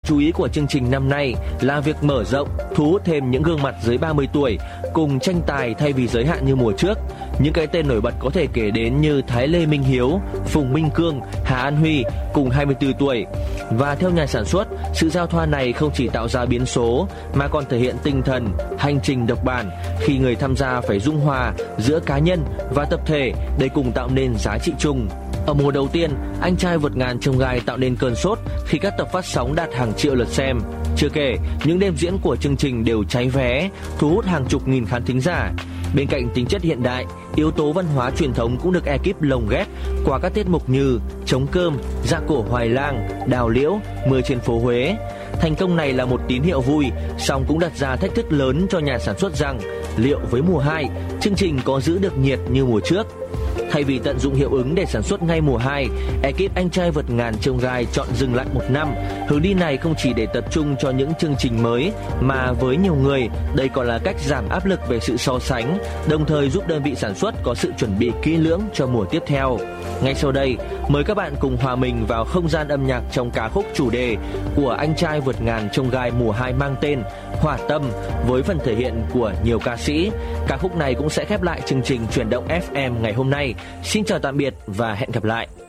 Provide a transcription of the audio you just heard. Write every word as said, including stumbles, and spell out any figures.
chú ý của chương trình năm nay là việc mở rộng, thu hút thêm những gương mặt dưới ba mươi tuổi cùng tranh tài thay vì giới hạn như mùa trước. Những cái tên nổi bật có thể kể đến như Thái Lê Minh Hiếu, Phùng Minh Cương, Hà An Huy cùng hai mươi tư tuổi. Và theo nhà sản xuất, sự giao thoa này không chỉ tạo ra biến số mà còn thể hiện tinh thần hành trình độc bản khi người tham gia phải dung hòa giữa cá nhân và tập thể để cùng tạo nên giá trị chung. Ở mùa đầu tiên, Anh Trai Vượt Ngàn Chông Gai tạo nên cơn sốt khi các tập phát sóng đạt hàng triệu lượt xem. Chưa kể, những đêm diễn của chương trình đều cháy vé, thu hút hàng chục nghìn khán thính giả. Bên cạnh tính chất hiện đại, yếu tố văn hóa truyền thống cũng được ekip lồng ghép qua các tiết mục như Trống Cơm, Dạ Cổ Hoài Lang, Đào Liễu, Mưa Trên Phố Huế. Thành công này là một tín hiệu vui, song cũng đặt ra thách thức lớn cho nhà sản xuất rằng liệu với mùa hai, chương trình có giữ được nhiệt như mùa trước. Thay vì tận dụng hiệu ứng để sản xuất ngay mùa hai, ekip Anh Trai Vượt Ngàn Chông Gai chọn dừng lại một năm. Hướng đi này không chỉ để tập trung cho những chương trình mới, mà với nhiều người, đây còn là cách giảm áp lực về sự so sánh, đồng thời giúp đơn vị sản xuất có sự chuẩn bị kỹ lưỡng cho mùa tiếp theo. Ngay sau đây, mời các bạn cùng hòa mình vào không gian âm nhạc trong ca khúc chủ đề của Anh Trai Vượt Ngàn Chông Gai mùa hai mang tên Hỏa Tâm với phần thể hiện của nhiều ca sĩ. Ca khúc này cũng sẽ khép lại chương trình Chuyển động ép em ngày hôm nay. Xin chào tạm biệt và hẹn gặp lại.